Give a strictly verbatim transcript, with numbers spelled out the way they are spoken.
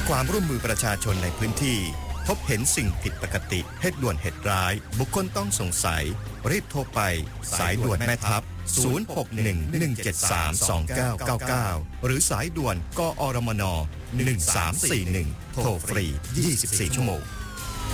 ความร่วมมือประชาชนในพื้นที่พบเห็นสิ่งผิดปกติเหตุด่วนเหตุร้ายบุคคลต้องสงสัยรีบโทรไปสายด่วนแม่ทัพศูนย์ หก หนึ่ง หนึ่ง เจ็ด สาม สอง เก้า เก้า เก้าหรือสายด่วนกอรมนหนึ่งสามสี่หนึ่งโทรฟรียี่สิบสี่ชั่วโมง